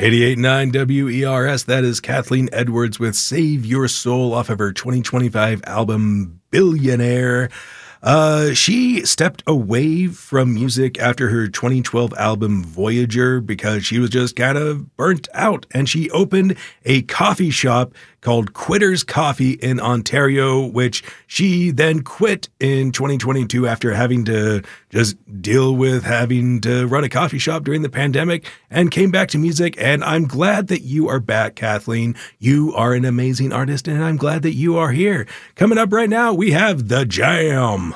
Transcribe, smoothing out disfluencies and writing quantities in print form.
88.9 WERS, that is Kathleen Edwards with Save Your Soul off of her 2025 album Billionaire. She stepped away from music after her 2012 album Voyager because she was just kind of burnt out, and she opened a coffee shop called Quitters Coffee in Ontario, which she then quit in 2022 after having to just deal with having to run a coffee shop during the pandemic, and came back to music. And I'm glad that you are back, Kathleen. You are an amazing artist, and I'm glad that you are here. Coming up right now, we have The Jam.